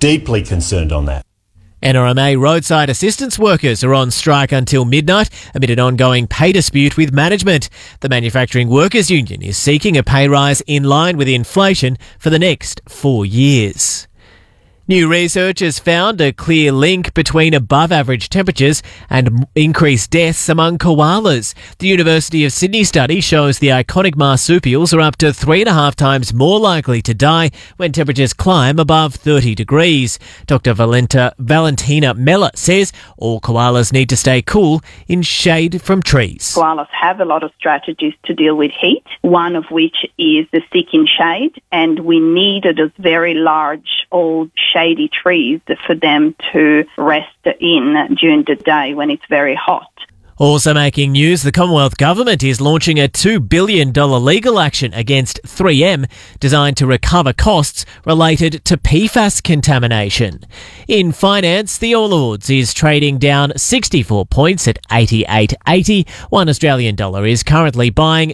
deeply concerned on that. NRMA roadside assistance workers are on strike until midnight amid an ongoing pay dispute with management. The Manufacturing Workers Union is seeking a pay rise in line with inflation for the next 4 years. New research has found a clear link between above-average temperatures and increased deaths among koalas. The University of Sydney study shows the iconic marsupials are up to 3.5 times more likely to die when temperatures climb above 30 degrees. Dr. Valentina Meller says all koalas need to stay cool in shade from trees. Koalas have a lot of strategies to deal with heat, one of which is the stick in shade, and we need those very large, old, shady trees for them to rest in during the day when it's very hot. Also making news, the Commonwealth Government is launching a $2 billion legal action against 3M designed to recover costs related to PFAS contamination. In finance, the All Ords is trading down 64 points at 88.80. $1 Australian is currently buying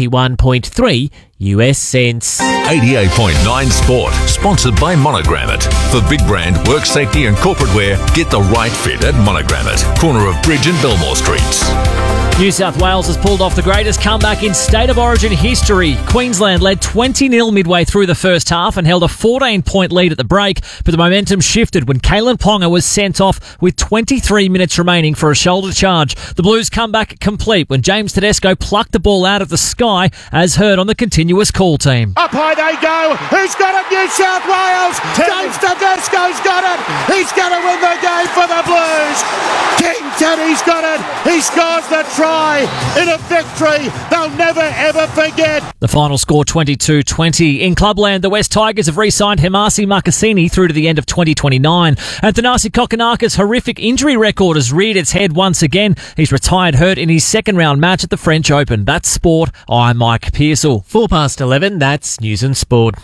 71.3 US cents. 88.9 Sport, sponsored by Monogrammet. For big brand, work safety and corporate wear, get the right fit at Monogrammet. Corner of Bridge and Belmore Streets. New South Wales has pulled off the greatest comeback in State of Origin history. Queensland led 20-0 midway through the first half and held a 14-point lead at the break, but the momentum shifted when Kalen Ponga was sent off with 23 minutes remaining for a shoulder charge. The Blues comeback complete when James Tedesco plucked the ball out of the sky, as heard on the continuous call team. Up high they go. Who's got it? New South Wales. James Tedesco's got it. He's going to win the game for the Blues. King Teddy's got it. He scores the try in a victory they'll never ever forget. The final score 22-20. In Clubland, the West Tigers have re-signed Hemasi Makasini through to the end of 2029. And Thanasi Kokonaka's horrific injury record has reared its head once again. He's retired hurt in his second round match at the French Open. That's sport. I'm Mike Pearsall. 11:04, that's News and Sport.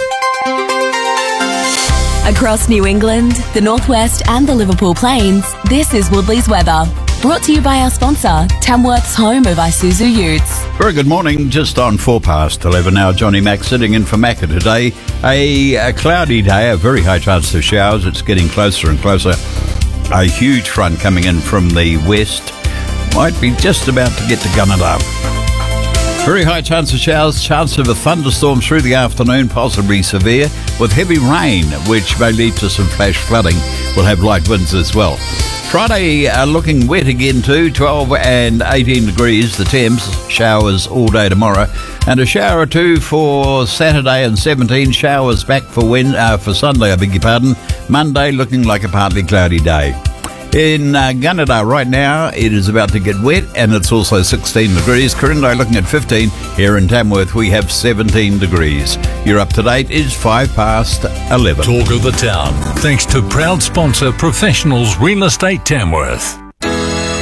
Across New England, the Northwest and the Liverpool Plains, this is Woodley's weather. Brought to you by our sponsor, Tamworth's home of Isuzu Utes. Very good morning, just on 11:04 now. Johnny Mack sitting in for Macca today. A cloudy day, a very high chance of showers. It's getting closer and closer. A huge front coming in from the west. Might be just about to get to Gunnedah. Very high chance of showers, chance of a thunderstorm through the afternoon, possibly severe, with heavy rain, which may lead to some flash flooding. We'll have light winds as well. Friday looking wet again too, 12 and 18 degrees, the temps, showers all day tomorrow, and a shower or two for Saturday and 17, showers back for Sunday, I beg your pardon. Monday looking like a partly cloudy day. In Gunnedah right now, it is about to get wet, and it's also 16 degrees. Corindai looking at 15. Here in Tamworth, we have 17 degrees. You're up to date. It's 11:05. Talk of the town, thanks to proud sponsor Professionals Real Estate Tamworth.